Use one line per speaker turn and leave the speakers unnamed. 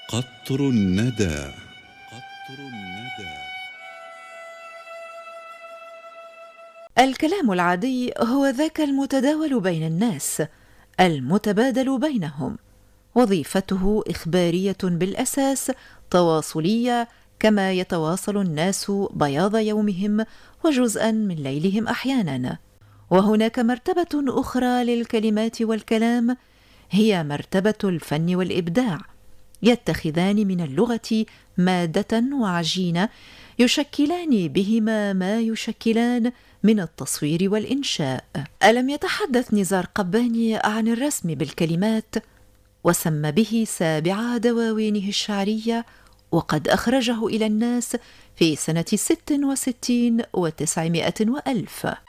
قطر الندى. قطر الندى.
الكلام العادي هو ذاك المتداول بين الناس، المتبادل بينهم، وظيفته إخبارية بالأساس، تواصلية، كما يتواصل الناس بياض يومهم وجزءا من ليلهم أحيانا. وهناك مرتبة أخرى للكلمات والكلام، هي مرتبة الفن والإبداع، يتخذان من اللغة مادة وعجينة يشكلان بهما ما يشكلان من التصوير والإنشاء. ألم يتحدث نزار قباني عن الرسم بالكلمات وسمى به سابع دواوينه الشعرية، وقد أخرجه إلى الناس في سنة 66 و900 وألف.